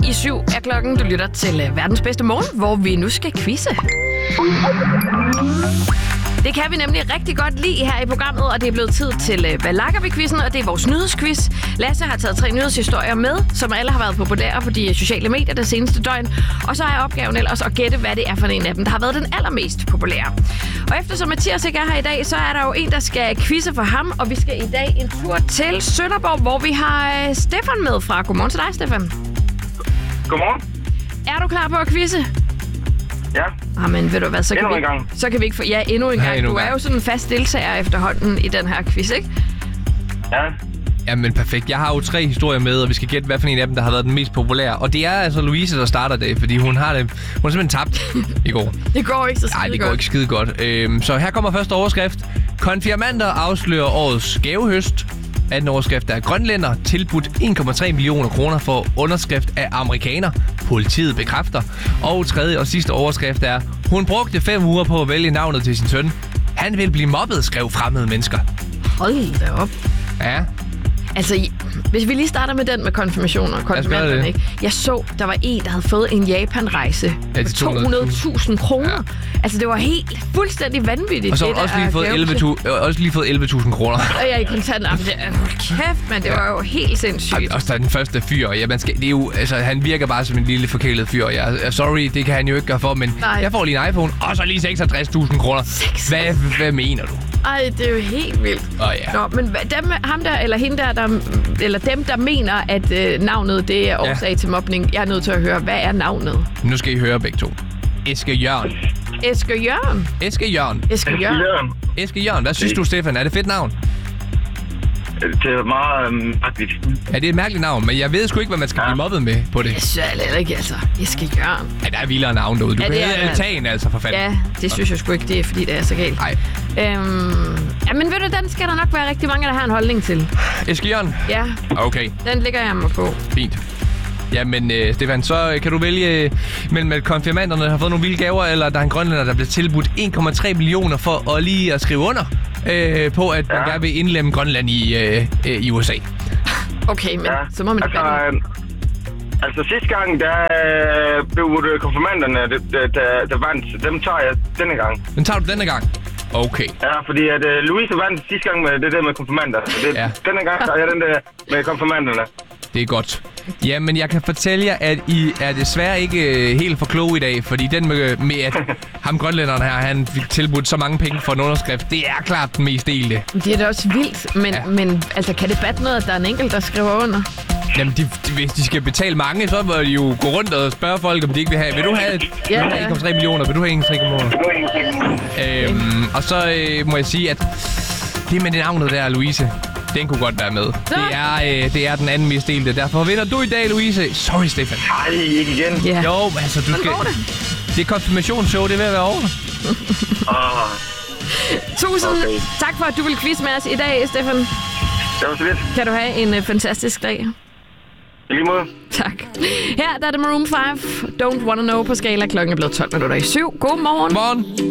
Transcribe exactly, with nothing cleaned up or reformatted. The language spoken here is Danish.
i syv er klokken. Du lytter til uh, verdens bedste morgen, hvor vi nu skal quizze. Det kan vi nemlig rigtig godt lide her i programmet, og det er blevet tid til uh, Hvad lakker vi quizzen, og det er vores nyhedsquiz. Lasse har taget tre nyhedshistorier med, som alle har været populære på de sociale medier det seneste døgn. Og så er opgaven ellers at gætte, hvad det er for en af dem, der har været den allermest populære. Og eftersom Mathias ikke er her i dag, så er der jo en, der skal quizze for ham, og vi skal i dag en tur til Sønderborg, hvor vi har uh, Stefan med fra. Godmorgen til dig, Stefan. Godmorgen. Er du klar på at quizze? Ja. Jamen, ved du hvad, så kan, endnu vi, en gang. så kan vi ikke få... Ja, endnu en Ja, gang. endnu Du en er gang. jo sådan en fast deltager efterhånden i den her quiz, ikke? Ja. Jamen perfekt. Jeg har jo tre historier med, og vi skal gætte, hvad for en af dem, der har været den mest populære. Og det er altså Louise, der starter det, fordi hun har det. Hun har simpelthen tabt i går. Det går ikke så skide Nej, det går godt. ikke skide godt. Øhm, så her kommer første overskrift. Konfirmander afslører årets gavehøst. Anden overskrift er grønlænder tilbudt en komma tre millioner kroner for underskrift af amerikaner. Politiet bekræfter. Og tredje og sidste overskrift er, hun brugte fem uger på at vælge navnet til sin søn. Han vil blive mobbet, skrev fremmede mennesker. Hold da op. Ja. Altså, i- hvis vi lige starter med den med konfirmationer og gøre konfirmanderne, det. ikke? Jeg så, der var en, der havde fået en Japan-rejse Ja, for til to hundrede tusind kroner. Ja. Altså, det var helt fuldstændig vanvittigt. Og så har det hun også der lige fået gave- elleve tusind også lige fået elleve tusind kroner. Og jeg er i kontant. Jamen, det er kæft, men det var jo helt sindssygt. Og så er den første fyr. Ja, man skal, det er jo, altså, han virker bare som en lille forkælet fyr. Jeg er sorry, det kan han jo ikke gøre for, men Nej. jeg får lige en iPhone, og så lige seksogtres tusind kroner. Hvad, hvad mener du? Ej, det er jo helt vildt. Åh ja. Nå, men hvad- dem, ham der, eller hende der, der, eller dem, der mener, at øh, navnet, det er årsag Ja. til mobning, jeg er nødt til at høre, hvad er navnet? Nu skal I høre begge to. Eske Jørgen. Eske Jørgen. Eske Jørgen. Eske Jørgen. Jørgen. Eske Jørgen. Hvad synes du, Stefan? Er det et fedt navn? Det er meget øhm, mærkeligt. Ja, det er et mærkeligt navn, men jeg ved sgu ikke, hvad man skal blive mobbet med på det. Jeg synes heller ikke, altså. Eske Jørgen. Ja, der er vildere navn derude. Du Ja, kan det er hedde det. Tagen, altså, for fanden. Ja, det synes jeg sgu ikke, det er, fordi det er så galt. Nej. Øhm, ja, men ved du, den skal der nok være rigtig mange, der har en holdning til. Eske Jørgen? Ja, Okay, den ligger jeg mig på. fint. Jamen, øh, Stefan, så øh, kan du vælge øh, mellem at konfirmanderne har fået nogle vilde gaver, eller der er en grønlænder, der bliver tilbudt en komma tre millioner for at lige at skrive under øh, på, at man Ja. gerne vil indlemme Grønland i, øh, øh, i U S A. Okay, men Ja. så må man altså, altså, øhm, altså sidste gang, der øh, blev øh, konfirmanderne, der, der, der, der vandt, dem tager jeg denne gang. Den tager du denne gang. Okay. Ja, fordi at øh, Louise vandt sidste gang med det der med konfirmander. Så det, Ja. ja. Denne gang tager jeg den der med konfirmanderne. Det er godt. Jamen, jeg kan fortælle jer, at I er desværre ikke øh, helt for kloge i dag, fordi den med, med at ham grønlænderen her, han fik tilbudt så mange penge for en underskrift, det er klart den mest delte. det er da også vildt, men, Ja. ja. men altså, kan det batte noget, at der er en enkelt, der skriver under? Jamen, de, de, hvis de skal betale mange, så må de jo gå rundt og spørge folk, om de ikke vil have. Vil du have Ja, en ja. komma tre millioner? Vil du have en komma tre millioner? Øhm, og så øh, må jeg sige, at det med det navnet der, Louise, den kunne godt være med. Det er, øh, det er den anden mest delte. Derfor vinder du i dag, Louise. Sorry, Stefan. Nej, ikke igen. Ja. Jo, altså, du skal... går det? Det er konfirmationsshow, det er ved at være over. Oh, Tusind Okay. tak for, at du vil quizze med os i dag, Stefan. det var så lidt. Kan du have en uh, fantastisk dag. I lige måde. Tak. Her der er det Maroon fem. Don't Wanna Know på skala. Klokken er blevet tolv minutter i syv. God morgen. Morgen.